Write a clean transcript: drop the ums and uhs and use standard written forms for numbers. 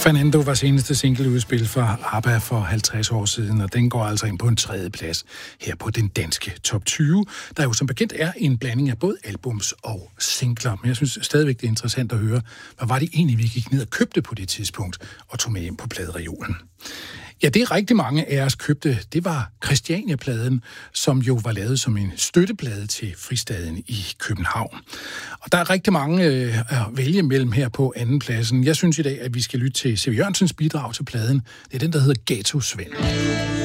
Fernando var seneste singleudspil for ABBA for 50 år siden, og den går altså ind på en 3. plads her på den danske top 20, der jo som bekendt er en blanding af både albums og singler. Men jeg synes stadigvæk, det er interessant at høre, hvad var det egentlig, vi gik ned og købte på det tidspunkt og tog med hjem på pladereolen. Ja, det rigtig mange af os købte, det var Christiania-pladen, som jo var lavet som en støtteplade til Fristaden i København. Og der er rigtig mange at vælge mellem her på anden pladsen. Jeg synes i dag, at vi skal lytte til C.V. Jørgensens bidrag til pladen. Det er den, der hedder Ghetto Svend.